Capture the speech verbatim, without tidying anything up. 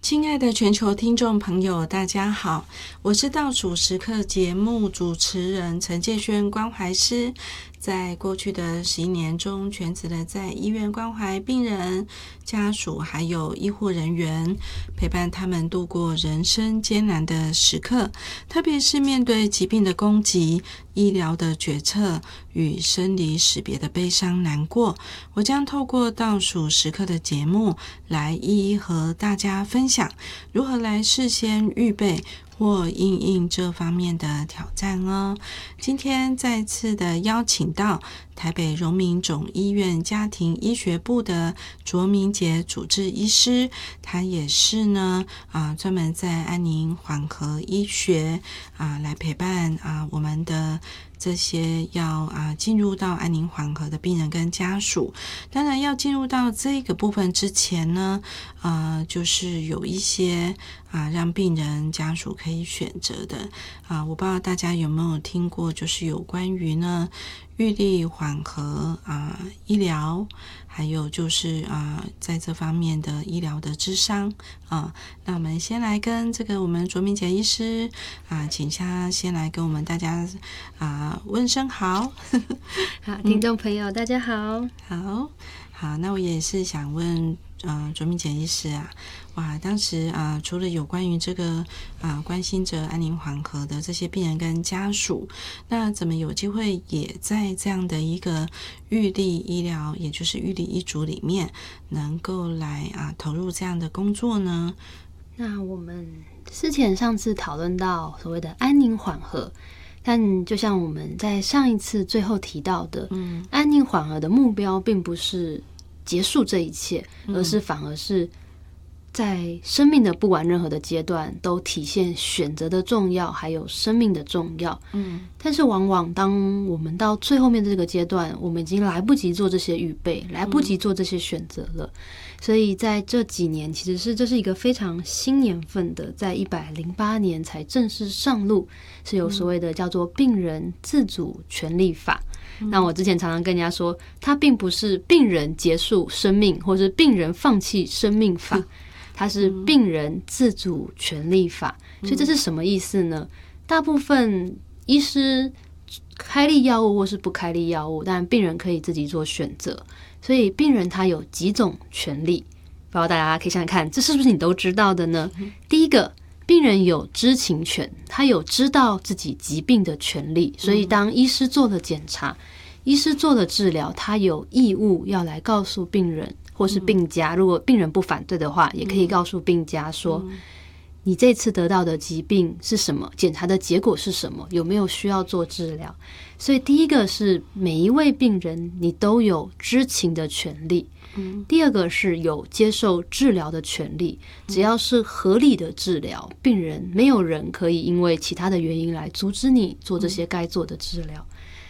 亲爱的全球听众朋友，大家好，我是倒数时刻节目主持人陈介轩关怀师。在过去的十一年中，全职的在医院关怀病人、家属还有医护人员，陪伴他们度过人生艰难的时刻，特别是面对疾病的攻击、医疗的决策与生离死别的悲伤难过，我将透过倒数时刻的节目来一一和大家分享如何来事先预备或因应这方面的挑战哦。今天再次的邀请到台北荣民总医院家庭医学部的卓明杰主治医师，他也是呢啊专门在安宁缓和医学啊来陪伴啊我们的这些要啊进入到安宁缓和的病人跟家属。当然要进入到这个部分之前呢，呃，就是有一些啊让病人家属可以选择的啊，我不知道大家有没有听过，就是有关于呢预立缓和啊医疗，还有就是啊在这方面的医疗的咨商啊。那我们先来跟这个我们卓明杰医师啊，请他先来跟我们大家啊问声好。 好，听众朋友、嗯、大家好。 好好，那我也是想问呃卓明杰医师啊，哇，当时啊、呃，除了有关于这个啊、呃、关心着安宁缓和的这些病人跟家属，那怎么有机会也在这样的一个预立医疗，也就是预立医嘱里面，能够来啊投入这样的工作呢？ 那我们之前上次讨论到所谓的安宁缓和，但就像我们在上一次最后提到的，嗯，安宁缓和的目标并不是结束这一切，而是反而是在生命的不管任何的阶段都体现选择的重要，还有生命的重要。嗯，但是往往当我们到最后面这个阶段，我们已经来不及做这些预备，来不及做这些选择了。嗯，所以在这几年其实是这是一个非常新年份的，在一百零八年才正式上路，是有所谓的叫做病人自主权利法。嗯，那我之前常常跟人家说，它并不是病人结束生命或是病人放弃生命法，它是病人自主权利法。所以这是什么意思呢？大部分医师开立药物或是不开立药物，但病人可以自己做选择。所以病人他有几种权利，不知道大家可以想想看，这是不是你都知道的呢？第一个，病人有知情权，他有知道自己疾病的权利，所以当医师做了检查，医师做了治疗，他有义务要来告诉病人或是病家，如果病人不反对的话，也可以告诉病家说，你这次得到的疾病是什么，检查的结果是什么，有没有需要做治疗。所以第一个是每一位病人你都有知情的权利，嗯，第二个是有接受治疗的权利，只要是合理的治疗，病人没有人可以因为其他的原因来阻止你做这些该做的治疗。